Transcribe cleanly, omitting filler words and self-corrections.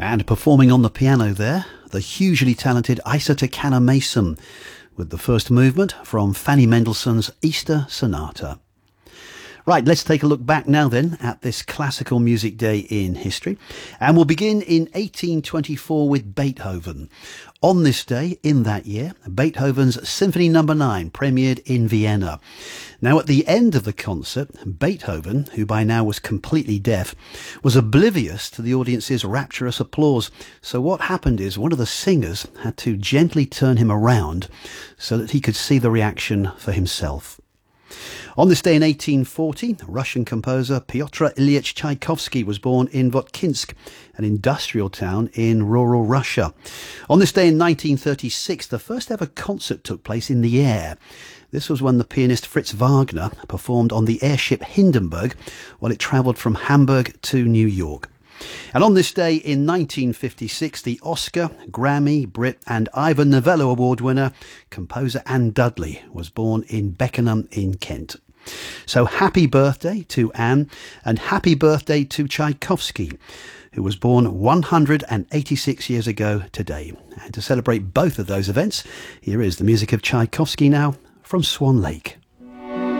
And performing on the piano there, the hugely talented Isa Takana Mason, with the first movement from Fanny Mendelssohn's Easter Sonata. Right, let's take a look back now then at this classical music day in history. And we'll begin in 1824 with Beethoven. On this day, in that year, Beethoven's Symphony No. 9 premiered in Vienna. Now, at the end of the concert, Beethoven, who by now was completely deaf, was oblivious to the audience's rapturous applause. So what happened is one of the singers had to gently turn him around so that he could see the reaction for himself. On this day in 1840, Russian composer Pyotr Ilyich Tchaikovsky was born in Votkinsk, an industrial town in rural Russia. On this day in 1936, the first ever concert took place in the air. This was when the pianist Fritz Wagner performed on the airship Hindenburg while it travelled from Hamburg to New York. And on this day in 1956, the Oscar, Grammy, Brit and Ivor Novello Award winner, composer Anne Dudley, was born in Beckenham in Kent. So happy birthday to Anne, and happy birthday to Tchaikovsky, who was born 186 years ago today. And to celebrate both of those events, here is the music of Tchaikovsky now from Swan Lake.